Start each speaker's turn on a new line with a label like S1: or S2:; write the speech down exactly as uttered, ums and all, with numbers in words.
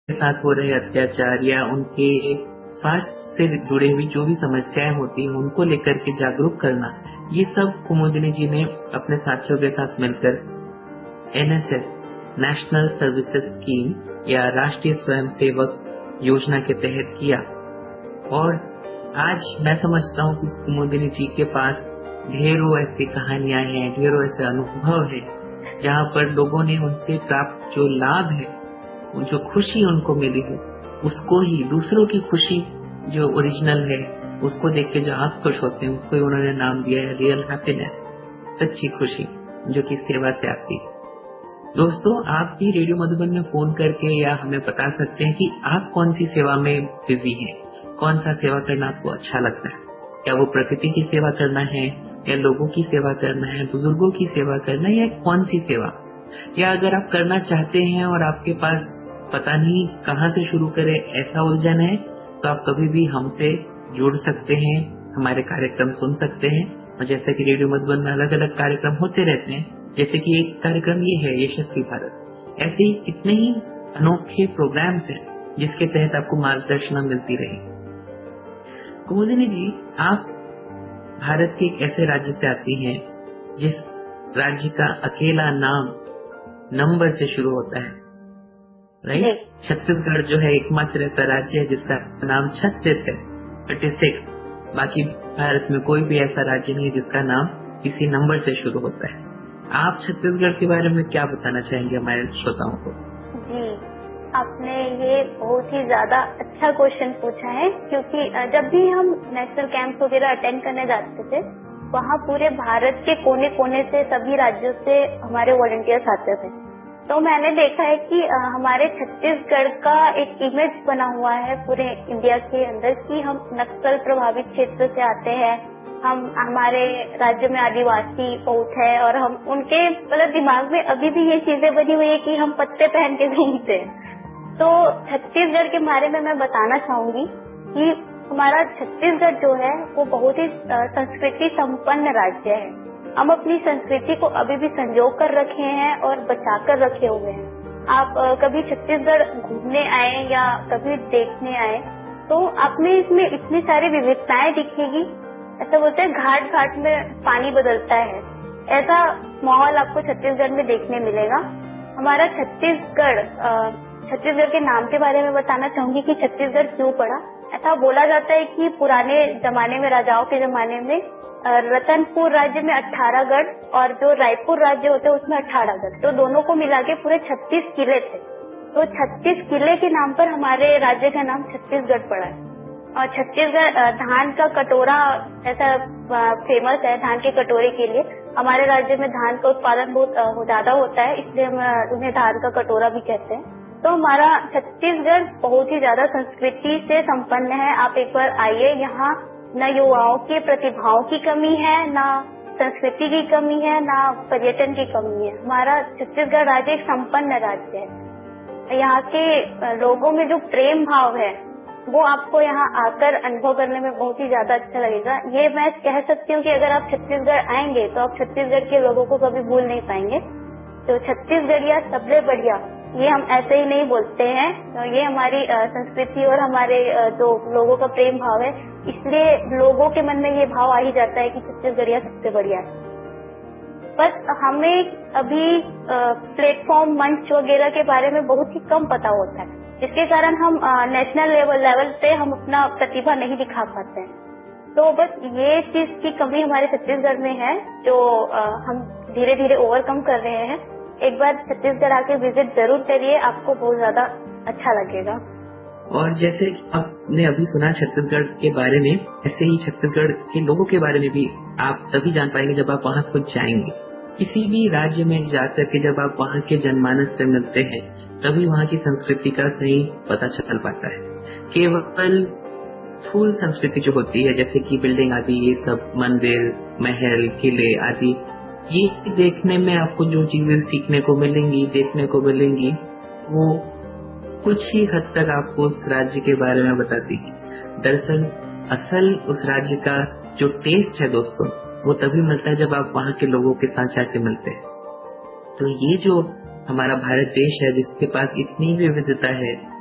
S1: के साथ हो रहे अत्याचार या उनके स्वास्थ्य से जुड़े हुई जो भी समस्याएं होती हैं उनको लेकर के जागरूक करना, ये सब कुमुदिनी जी ने अपने साथियों के साथ मिलकर N S S national services scheme या राष्ट्रीय स्वयंसेवक योजना के तहत किया। और आज मैं समझता हूँ कि कुमुदिनी जी के पास ढेरों ऐसी कहानियां हैं, ढेरों ऐसे अनुभव हैं, जहाँ पर लोगों ने उनसे प्राप्त जो लाभ है, जो खुशी उनको मिली है, उसको ही दूसरों की खुशी जो ओरिजिनल है उसको देख के जो आप खुश होते हैं, उसको ही उन्होंने नाम दिया है रियल हैप्पीनेस, सच्ची खुशी जो कि सेवा से आती है। दोस्तों, आप भी रेडियो मधुबन में फोन करके या हमें बता सकते हैं कि आप कौन सी सेवा में बिजी हैं, कौन सा सेवा करना आपको अच्छा लगता है। क्या वो प्रकृति की सेवा करना है, या लोगों की सेवा करना है, बुजुर्गों की सेवा करना है, या कौन सी सेवा। या अगर आप करना चाहते हैं और आपके पास पता नहीं कहाँ से शुरू करें ऐसा उलझन है, तो आप कभी भी हमसे जुड़ सकते हैं, हमारे कार्यक्रम सुन सकते हैं। और जैसे कि रेडियो मधुबन में अलग अलग कार्यक्रम होते रहते हैं, जैसे कि एक कार्यक्रम ये है यशस्वी भारत, ऐसे ही कितने ही अनोखे प्रोग्राम्स हैं जिसके तहत आपको मार्गदर्शन मिलती रही। कुमुदिनी जी, आप भारत के एक ऐसे राज्य से आती हैं जिस राज्य का अकेला नाम नंबर से शुरू होता है, राइट। छत्तीसगढ़ जो है एकमात्र ऐसा राज्य है जिसका नाम छत्तीस है, थर्टी सिक्स। बाकी भारत में कोई भी ऐसा राज्य नहीं जिसका नाम किसी नंबर से शुरू होता है। आप छत्तीसगढ़ के बारे में क्या बताना चाहेंगे हमारे श्रोताओं को?
S2: जी, आपने ये बहुत ही ज्यादा अच्छा क्वेश्चन पूछा है, क्योंकि जब भी हम नेशनल कैंप वगैरह अटेंड करने जाते थे, वहाँ पूरे भारत के कोने कोने से, सभी राज्यों से हमारे वॉलंटियर्स आते थे। तो मैंने देखा है कि हमारे छत्तीसगढ़ का एक इमेज बना हुआ है पूरे इंडिया के अंदर कि हम नक्सल प्रभावित क्षेत्र से आते हैं, हम हमारे राज्य में आदिवासी बहुत है, और हम उनके मतलब दिमाग में अभी भी ये चीजें बनी हुई है कि हम पत्ते पहन के घूमते हैं। तो छत्तीसगढ़ के बारे में मैं बताना चाहूंगी कि हमारा छत्तीसगढ़ जो है वो बहुत ही संस्कृति संपन्न राज्य है। हम अपनी संस्कृति को अभी भी संजो कर रखे हैं और बचा कर रखे हुए हैं। आप कभी छत्तीसगढ़ घूमने आए या कभी देखने आए तो आपने इसमें इतनी सारी विविधताएं दिखेगी। ऐसा बोलते हैं घाट घाट में पानी बदलता है, ऐसा माहौल आपको छत्तीसगढ़ में देखने मिलेगा। हमारा छत्तीसगढ़, छत्तीसगढ़ के नाम के बारे में बताना चाहूंगी कि छत्तीसगढ़ क्यों पड़ा। ऐसा बोला जाता है कि पुराने जमाने में, राजाओं के जमाने में, रतनपुर राज्य में अठारह गढ़ और जो रायपुर राज्य होते उसमें अठारह गढ़, तो दोनों को मिला के पूरे छत्तीस किले थे। तो छत्तीस किले के नाम पर हमारे राज्य का नाम छत्तीसगढ़ पड़ा है। और छत्तीसगढ़ धान का कटोरा ऐसा फेमस है, धान के कटोरे के लिए। हमारे राज्य में धान का उत्पादन बहुत ज्यादा होता है, इसलिए हम उन्हें धान का कटोरा भी कहते हैं। तो हमारा छत्तीसगढ़ बहुत ही ज्यादा संस्कृति से संपन्न है। आप एक बार आइए, यहाँ न युवाओं की प्रतिभाओं की कमी है, न संस्कृति की कमी है, न पर्यटन की कमी है। हमारा छत्तीसगढ़ राज्य एक संपन्न राज्य है। यहाँ के लोगों में जो प्रेम भाव है वो आपको यहाँ आकर अनुभव करने में बहुत ही ज्यादा अच्छा लगेगा। ये मैं कह सकती हूँ कि अगर आप छत्तीसगढ़ आएंगे तो आप छत्तीसगढ़ के लोगों को कभी भूल नहीं पाएंगे। तो छत्तीसगढ़िया सबसे बढ़िया, ये हम ऐसे ही नहीं बोलते हैं, तो ये हमारी संस्कृति और हमारे जो लोगों का प्रेम भाव है, इसलिए लोगों के मन में ये भाव आ ही जाता है कि छत्तीसगढ़िया सबसे बढ़िया है। बस हमें अभी प्लेटफॉर्म, मंच वगैरह के बारे में बहुत ही कम पता होता है, जिसके कारण हम नेशनल लेवल लेवल पे हम अपना प्रतिभा नहीं दिखा पाते हैं। तो बस ये चीज की कमी हमारे छत्तीसगढ़ में है, जो आ, हम धीरे धीरे ओवरकम कर रहे हैं। एक बार छत्तीसगढ़ आके विजिट जरूर करिए, आपको बहुत ज्यादा अच्छा लगेगा।
S1: और जैसे आपने अभी सुना छत्तीसगढ़ के बारे में, ऐसे ही छत्तीसगढ़ के लोगों के बारे में भी आप तभी जान पाएंगे जब आप वहाँ खुद जाएंगे। किसी भी राज्य में जाकर के जब आप वहाँ के जनमानस से मिलते हैं, तभी वहाँ की संस्कृति का सही पता चल पाता है। केवल स्थूल संस्कृति जो होती है, जैसे कि बिल्डिंग आदि, ये सब मंदिर, महल, किले आदि, ये देखने में आपको जो चीजें सीखने को मिलेंगी, देखने को मिलेंगी, वो कुछ ही हद तक आपको उस राज्य के बारे में बताती है। दरअसल असल उस राज्य का जो टेस्ट है दोस्तों, वो तभी मिलता है जब आप वहाँ के लोगों के साथ जाके मिलते हैं। तो ये जो हमारा भारत देश है, जिसके पास इतनी विविधता है,